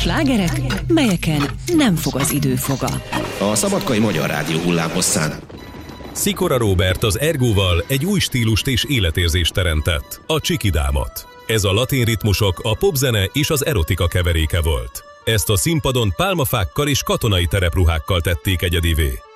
Slágerek, melyeken nem fog az idő foga. A Szabadkai Magyar Rádió hullámhosszán. Szikora Róbert az Ergóval egy új stílust és életérzést teremtett, a csikidámot. Ez a latin ritmusok, a popzene és az erotika keveréke volt. Ezt a színpadon pálmafákkal és katonai terepruhákkal tették egyedivé.